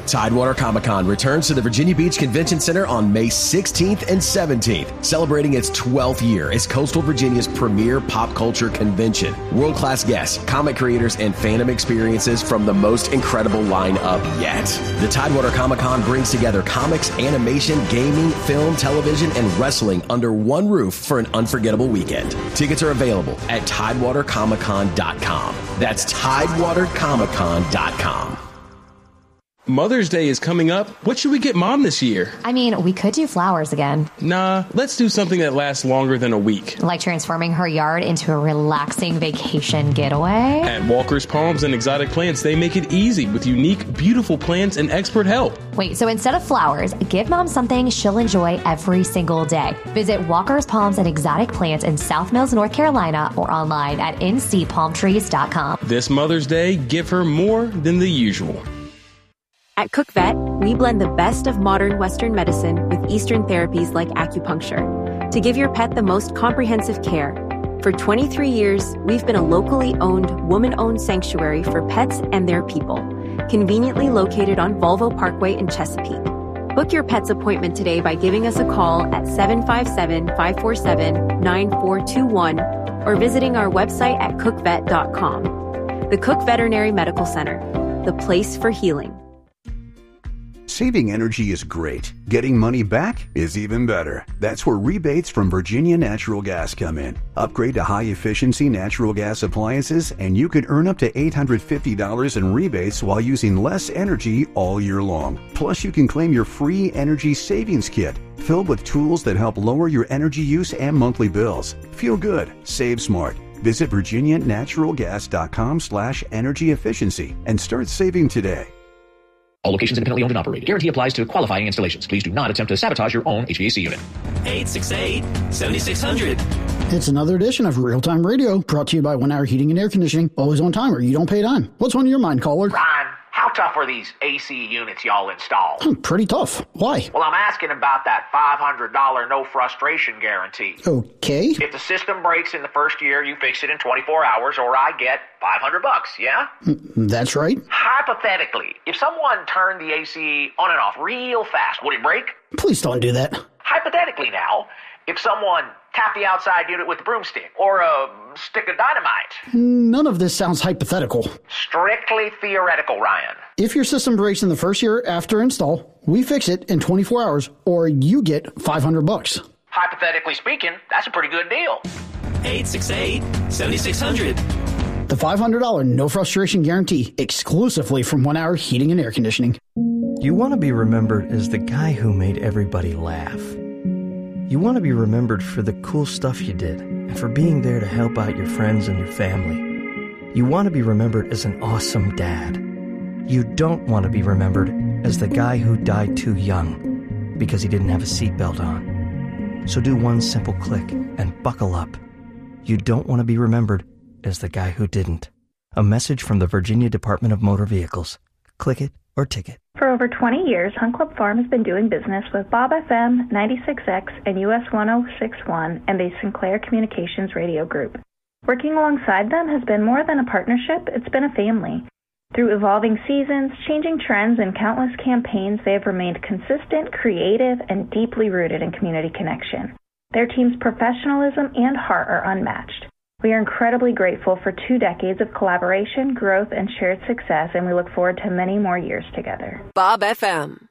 Tidewater Comic-Con returns to the Virginia Beach Convention Center on May 16th and 17th, celebrating its 12th year as Coastal Virginia's premier pop culture convention. World-class guests, comic creators, and fandom experiences from the most incredible lineup yet. The Tidewater Comic-Con brings together comics, animation, gaming, film, television, and wrestling under one roof for an unforgettable weekend. Tickets are available at TidewaterComicCon.com. That's TidewaterComicCon.com. Mother's Day is coming up. What should we get Mom this year? I mean, we could do flowers again. Nah, let's do something that lasts longer than a week. Like transforming her yard into a relaxing vacation getaway? At Walker's Palms and Exotic Plants, they make it easy with unique, beautiful plants and expert help. Wait, so instead of flowers, give Mom something she'll enjoy every single day. Visit Walker's Palms and Exotic Plants in South Mills, North Carolina, or online at ncpalmtrees.com. This Mother's Day, give her more than the usual. At Cook Vet, we blend the best of modern Western medicine with Eastern therapies like acupuncture to give your pet the most comprehensive care. For 23 years, we've been a locally owned, woman-owned sanctuary for pets and their people, conveniently located on Volvo Parkway in Chesapeake. Book your pet's appointment today by giving us a call at 757-547-9421 or visiting our website at cookvet.com. The Cook Veterinary Medical Center, the place for healing. Saving energy is great. Getting money back is even better. That's where rebates from Virginia Natural Gas come in. Upgrade to high-efficiency natural gas appliances, and you could earn up to $850 in rebates while using less energy all year long. Plus, you can claim your free energy savings kit, filled with tools that help lower your energy use and monthly bills. Feel good. Save smart. Visit virginianaturalgas.com/energy efficiency and start saving today. All locations independently owned and operated. Guarantee applies to qualifying installations. Please do not attempt to sabotage your own HVAC unit. 868-7600. It's another edition of Real Time Radio, brought to you by 1 Hour Heating and Air Conditioning. Always on time or you don't pay a dime. What's on your mind, caller? Ryan, how tough are these AC units y'all install? Pretty tough. Why? Well, I'm asking about that $500 no frustration guarantee. Okay. If the system breaks in the first year, you fix it in 24 hours, or I get $500, yeah? That's right. Hypothetically, if someone turned the AC on and off real fast, would it break? Please don't do that. Hypothetically now, if someone tapped the outside unit with a broomstick or a stick of dynamite. None of this sounds hypothetical. Strictly theoretical, Ryan. If your system breaks in the first year after install, we fix it in 24 hours, or you get $500. Hypothetically speaking, that's a pretty good deal. 868-7600. The $500 no frustration guarantee, exclusively from 1 Hour Heating and Air Conditioning. You want to be remembered as the guy who made everybody laugh. You want to be remembered for the cool stuff you did and for being there to help out your friends and your family. You want to be remembered as an awesome dad. You don't want to be remembered as the guy who died too young because he didn't have a seatbelt on. So do one simple click and buckle up. You don't want to be remembered as the guy who didn't. A message from the Virginia Department of Motor Vehicles. Click it or ticket. For over 20 years, Hunt Club Farm has been doing business with Bob FM, 96X, and US 1061, and the Sinclair Communications Radio Group. Working alongside them has been more than a partnership, it's been a family. Through evolving seasons, changing trends, and countless campaigns, they have remained consistent, creative, and deeply rooted in community connection. Their team's professionalism and heart are unmatched. We are incredibly grateful for 2 decades of collaboration, growth, and shared success, and we look forward to many more years together. Bob FM.